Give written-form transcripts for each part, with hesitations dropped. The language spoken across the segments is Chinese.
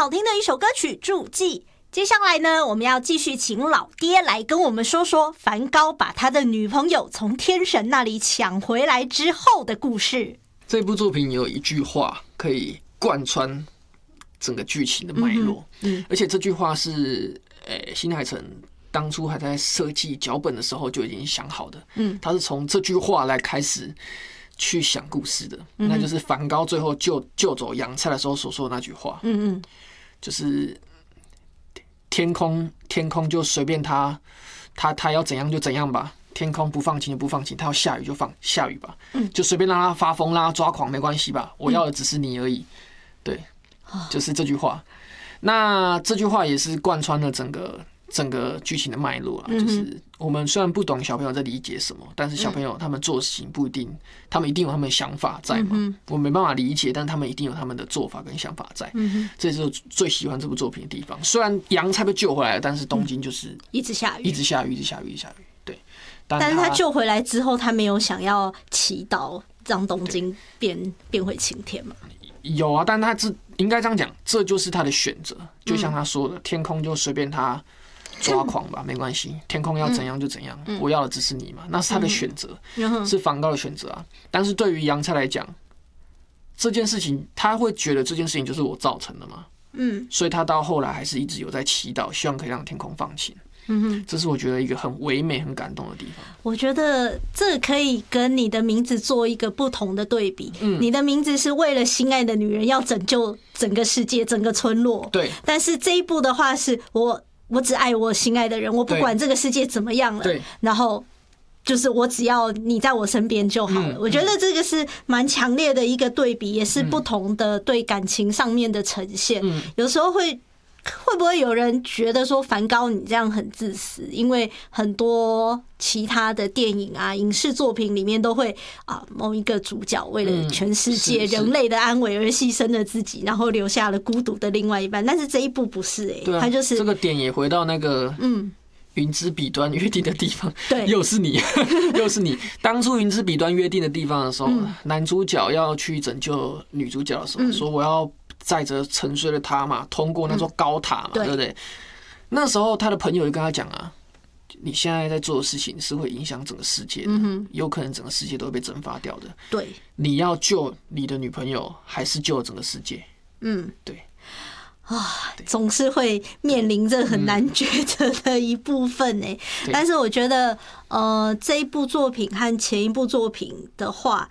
好听的一首歌曲《注记》。接下来呢，我们要继续请老爹来跟我们说说梵高把他的女朋友从天神那里抢回来之后的故事。 这部作品有一句话可以贯穿整个剧情的脉络，而且这句话是新海诚当初还在设计脚本的时候就已经想好的，他是从这句话来开始去想故事的，那就是梵高最后救走洋菜的时候所说的那句话，就是天空就随便他要怎样就怎样吧，天空不放晴就不放晴，他要下雨就下雨吧，就随便让他发疯，让他抓狂没关系吧，我要的只是你而已，对，就是这句话。那这句话也是贯穿了整个剧情的脉络啊，就是我们虽然不懂小朋友在理解什么，但是小朋友他们做事情不一定，他们一定有他们的想法在嘛。我没办法理解，但他们一定有他们的做法跟想法在。这是我最喜欢这部作品的地方。虽然洋菜被救回来了，但是东京就是一直下雨， 一直下雨。对， 但是他救回来之后，他没有想要祈祷让东京变回晴天嘛？ 有啊，但他应该这样讲，这就是他的选择。就像他说的，天空就随便他抓狂吧，没关系，天空要怎样就怎样，我要的只是你嘛，那是他的选择，是梵高的选择啊。但是对于洋菜来讲，这件事情他会觉得这件事情就是我造成的嘛，所以他到后来还是一直有在祈祷，希望可以让天空放晴。这是我觉得一个很唯美、很感动的地方。 我觉得这可以跟你的名字做一个不同的对比。你的名字是为了心爱的女人要拯救整个世界、整个村落，对。但是这一部的话是我只爱我心爱的人，我不管这个世界怎么样了，然后就是我只要你在我身边就好了。我觉得这个是蛮强烈的一个对比，也是不同的对感情上面的呈现。有时候会不会有人觉得说梵高你这样很自私？因为很多其他的电影啊、影视作品里面都会某一个主角为了全世界人类的安危而牺牲了自己，然后留下了孤独的另外一半。但是这一部不是他就是这个点也回到那个云之彼端约定的地方， 对， 又是你，又是你。当初云之彼端约定的地方的时候，男主角要去拯救女主角的时候，说我要载着沉睡的他嘛，通过那座高塔嘛，对不对？那时候他的朋友就跟他讲啊，你现在在做的事情是会影响整个世界的，有可能整个世界都会被蒸发掉的。对，你要救你的女朋友，还是救整个世界？对。 总是会面临着很难抉择的一部分但是我觉得这一部作品和前一部作品的话，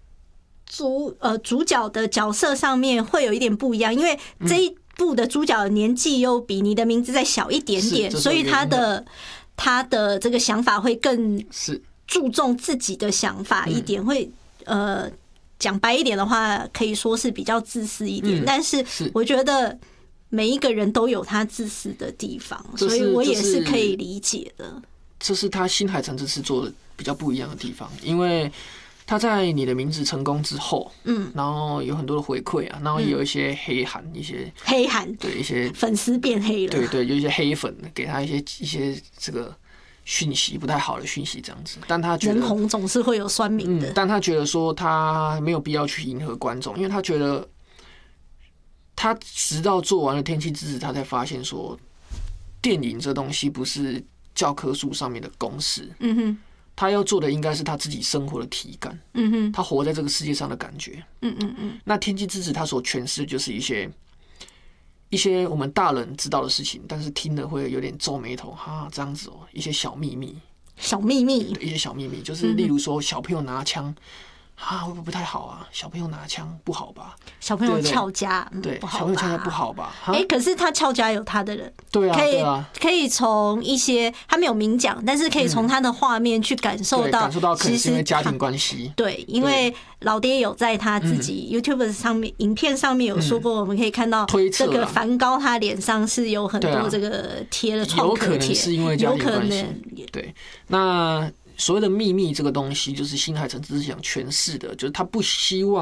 主角的角色上面会有一点不一样，因为这一部的主角的年纪又比你的名字再小一点点，所以他的这个想法会更注重自己的想法一点，会讲白一点的话，可以说是比较自私一点。但是我觉得每一个人都有他自私的地方，所以我也是可以理解的。 这是他新海诚这次做的比较不一样的地方，因为他在你的名字成功之后，然后有很多的回馈啊，然后也有一些黑函，对一些粉丝变黑了， 对，有一些黑粉给他一些这个讯息不太好的讯息这样子，但他觉得人红总是会有酸民的， 但他觉得说他没有必要去迎合观众，因为他觉得他直到做完了《天气之子》，他才发现说电影这东西不是教科书上面的公式，他要做的应该是他自己生活的体感，他活在这个世界上的感觉，那《天气之子》他所诠释的就是一些我们大人知道的事情，但是听了会有点皱眉头，这样子一些小秘密，对，一些小秘密，就是例如说小朋友拿枪。会不会不太好啊？小朋友拿枪不好吧？ 小朋友翘家， 对，小朋友翘家不好吧？ 可是他翘家有他的人， 对啊， 可以从一些他没有明讲，但是可以从他的画面去感受到， 可能是因为家庭关系。 对，因为老爹有在他自己 YouTube 上面影片上面有说过，我们可以看到这个梵高他脸上是有很多这个贴的创可贴， 有可能是因为家庭关系。对，那所谓的秘密这个东西，就是新海诚只是想诠释的，就是他不希望